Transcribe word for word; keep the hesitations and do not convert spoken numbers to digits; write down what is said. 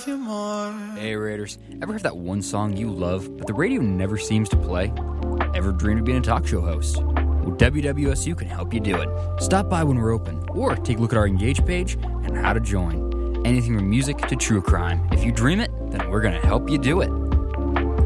you more. Hey Raiders, ever have that one song you love, but the radio never seems to play? Ever dreamed of being a talk show host? Well, W W S U can help you do it. Stop by when we're open, or take a look at our Engage page and how to join. Anything from music to true crime. If you dream it, then we're going to help you do it.